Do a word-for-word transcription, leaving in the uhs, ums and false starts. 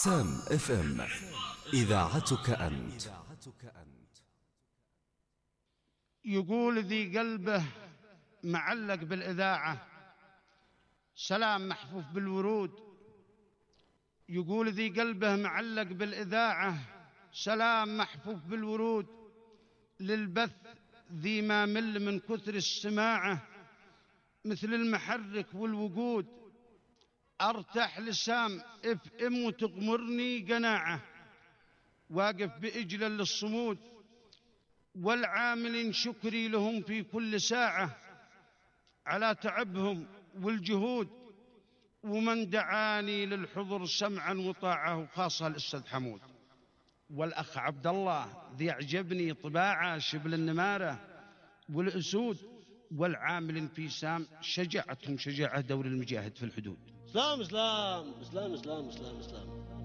سام اف ام، إذاعتك أنت. يقول ذي قلبه معلق بالإذاعة سلام محفوف بالورود. يقول ذي قلبه معلق بالإذاعة سلام محفوف بالورود. للبث ذي ما مل من كثر السماعة مثل المحرك والوقود. أرتاح لسام اف ام وتغمرني قناعة، واقف بإجلا للصمود والعاملين شكري لهم في كل ساعة على تعبهم والجهود. ومن دعاني للحضور سمعا وطاعة، وخاصة الأستاذ حمود والأخ عبد الله ذي أعجبني طباعة شبل النمارة والأسود. والعامل في سام شجاعتهم شجاعة دور المجاهد في الحدود. اسلام اسلام اسلام اسلام اسلام اسلام